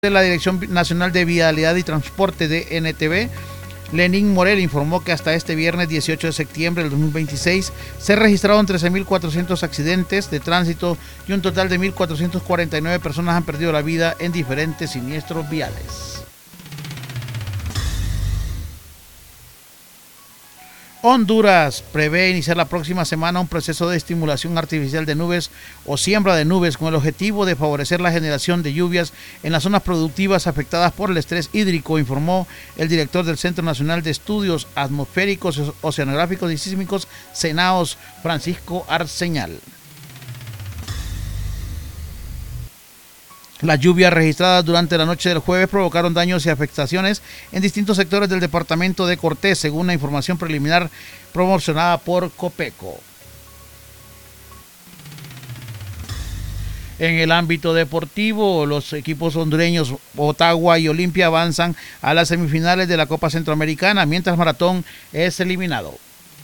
De la Dirección Nacional de Vialidad y Transporte de NTV, Lenín Morel, informó que hasta este viernes 18 de septiembre del 2026 se registraron 13.400 accidentes de tránsito y un total de 1.449 personas han perdido la vida en diferentes siniestros viales. Honduras prevé iniciar la próxima semana un proceso de estimulación artificial de nubes o siembra de nubes con el objetivo de favorecer la generación de lluvias en las zonas productivas afectadas por el estrés hídrico, informó el director del Centro Nacional de Estudios Atmosféricos, Oceanográficos y Sísmicos, CENAOS, Francisco Arceñal. Las lluvias registradas durante la noche del jueves provocaron daños y afectaciones en distintos sectores del departamento de Cortés, según la información preliminar promocionada por Copeco. En el ámbito deportivo, los equipos hondureños Motagua y Olimpia avanzan a las semifinales de la Copa Centroamericana, mientras Maratón es eliminado.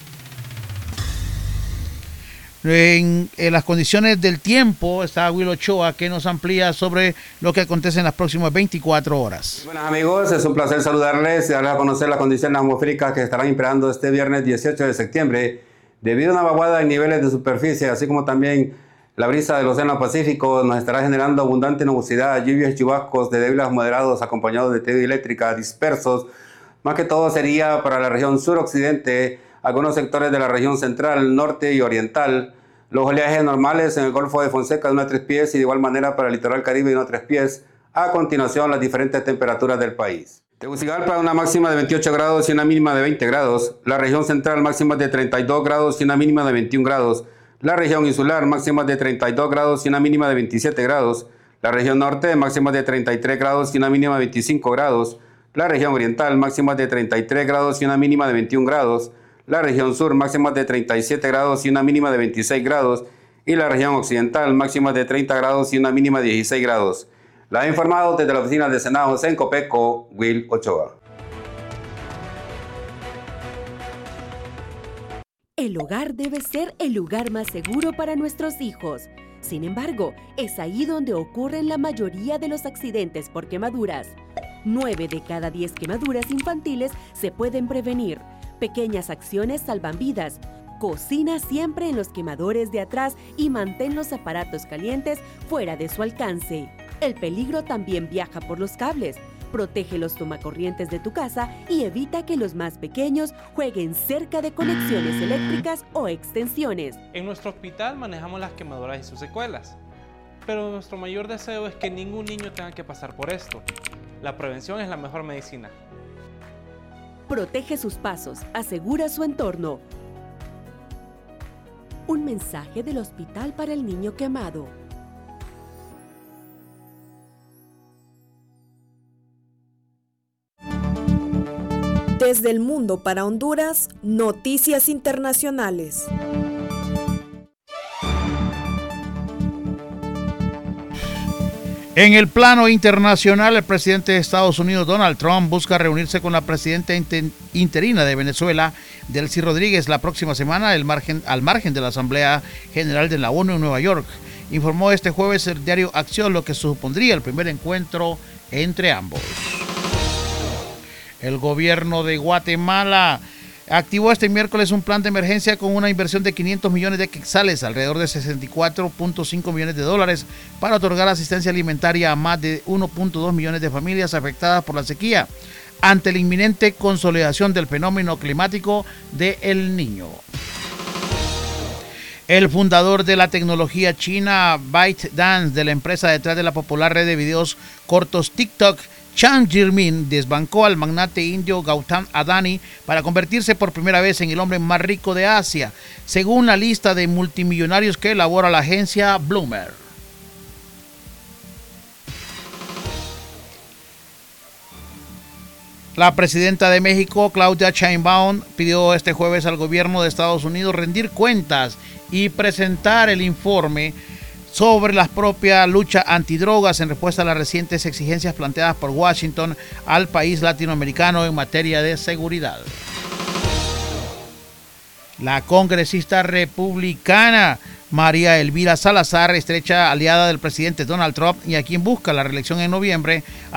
En las condiciones del tiempo está Will Ochoa, que nos amplía sobre lo que acontece en las próximas 24 horas. Buenas amigos, es un placer saludarles y darles a conocer las condiciones atmosféricas que estarán imperando este viernes 18 de septiembre. Debido a una vaguada en niveles de superficie, así como también la brisa del Océano Pacífico, nos estará generando abundante nubosidad, lluvias y chubascos de débiles a moderados acompañados de actividad eléctrica dispersos. Más que todo sería para la región suroccidente, algunos sectores de la región central, norte y oriental. Los oleajes normales en el Golfo de Fonseca de 1 a 3 pies y de igual manera para el litoral caribe de 1 a 3 pies. A continuación, las diferentes temperaturas del país. Tegucigalpa una máxima de 28 grados y una mínima de 20 grados. La región central máximas de 32 grados y una mínima de 21 grados. La región insular máximas de 32 grados y una mínima de 27 grados. La región norte máximas de 33 grados y una mínima de 25 grados. La región oriental máximas de 33 grados y una mínima de 21 grados. La región sur máximas de 37 grados y una mínima de 26 grados, y la región occidental máximas de 30 grados y una mínima de 16 grados. La ha informado desde la oficina de CENAOS en Copeco, Will Ochoa. El hogar debe ser el lugar más seguro para nuestros hijos. Sin embargo, es ahí donde ocurren la mayoría de los accidentes por quemaduras. 9 de cada 10 quemaduras infantiles se pueden prevenir. Pequeñas acciones salvan vidas. Cocina siempre en los quemadores de atrás y mantén los aparatos calientes fuera de su alcance. El peligro también viaja por los cables. Protege los tomacorrientes de tu casa y evita que los más pequeños jueguen cerca de conexiones eléctricas o extensiones. En nuestro hospital manejamos las quemaduras y sus secuelas, pero nuestro mayor deseo es que ningún niño tenga que pasar por esto. La prevención es la mejor medicina. Protege sus pasos, asegura su entorno. Un mensaje del Hospital para el Niño Quemado. Desde el mundo para Honduras, noticias internacionales. En el plano internacional, el presidente de Estados Unidos, Donald Trump, busca reunirse con la presidenta interina de Venezuela, Delcy Rodríguez, la próxima semana al margen de la Asamblea General de la ONU en Nueva York. Informó este jueves el diario Acción, lo que supondría el primer encuentro entre ambos. El gobierno de Guatemala activó este miércoles un plan de emergencia con una inversión de 500 millones de quetzales, alrededor de 64.5 millones de dólares, para otorgar asistencia alimentaria a más de 1.2 millones de familias afectadas por la sequía, ante la inminente consolidación del fenómeno climático de El Niño. El fundador de la tecnología china ByteDance, de la empresa detrás de la popular red de videos cortos TikTok, Chan Jimin, desbancó al magnate indio Gautam Adani para convertirse por primera vez en el hombre más rico de Asia, según la lista de multimillonarios que elabora la agencia Bloomberg. La presidenta de México, Claudia Sheinbaum, pidió este jueves al gobierno de Estados Unidos rendir cuentas y presentar el informe sobre la propia lucha antidrogas en respuesta a las recientes exigencias planteadas por Washington al país latinoamericano en materia de seguridad. La congresista republicana María Elvira Salazar, estrecha aliada del presidente Donald Trump y a quien busca la reelección en noviembre,